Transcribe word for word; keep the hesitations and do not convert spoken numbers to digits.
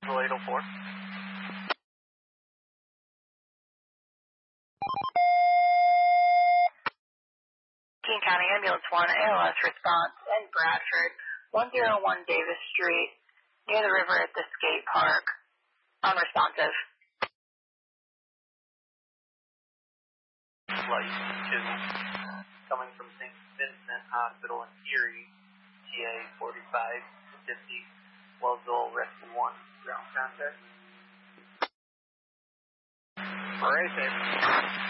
eight oh four. King County Ambulance one, A L S response in Bradford, one oh one Davis Street, near the river at the skate park. Unresponsive. Flight two, coming from Saint Vincent Hospital in Erie, T A forty-five fifty, Wellsville Rescue one, ground contact. Race it.